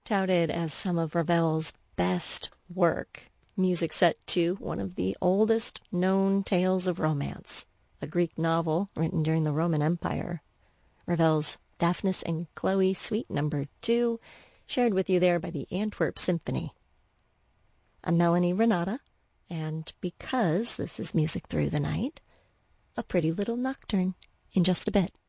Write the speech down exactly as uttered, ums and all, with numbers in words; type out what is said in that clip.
touted as some of Ravel's best work. Music set to one of the oldest known tales of romance, a Greek novel written during the Roman Empire. Ravel's Daphnis and Chloe, Suite Number Two, shared with you there by the Antwerp Symphony. I'm Melanie Renata, and because this is Music Through the Night, a pretty little nocturne in just a bit.